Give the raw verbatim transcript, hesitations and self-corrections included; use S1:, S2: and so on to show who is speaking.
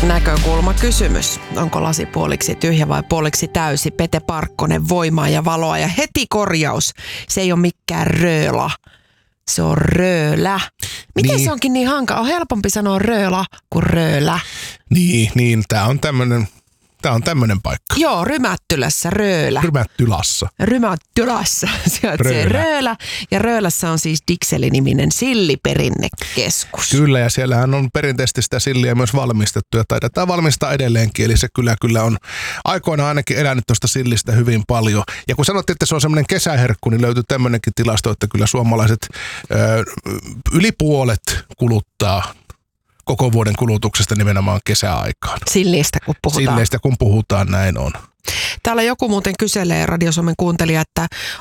S1: Näkökulmakysymys. Onko lasi puoliksi tyhjä vai puoliksi täysi? Pete Parkkonen, voimaa ja valoa ja heti korjaus. Se ei ole mikään rööla. Se on röölä. Miten niin. Se onkin niin hankala? On helpompi sanoa rööla kuin röölä.
S2: Niin, niin. Tää on tämmönen, tää on tämmönen paikka.
S1: Joo, Rymättylässä röölä.
S2: Rymättylassa.
S1: Rymättylässä. Sijaitsee röölä. Ja Röölässä on siis Dikseli-niminen silliperinnekeskus.
S2: Kyllä, ja siellähän on perinteisesti sitä silliä myös valmistettu ja taidetaan valmistaa edelleenkin. Eli se kyllä, kyllä on aikoinaan ainakin elänyt tuosta sillistä hyvin paljon. Ja kun sanottiin, että se on semmoinen kesäherkku, niin löytyy tämmöinenkin tilasto, että kyllä suomalaiset ö, yli puolet kuluttaa koko vuoden kulutuksesta nimenomaan kesäaikaan.
S1: Sillistä kun puhutaan.
S2: Silleistä kun puhutaan, näin on.
S1: Täällä joku muuten kyselee, Radio Suomen kuuntelija, että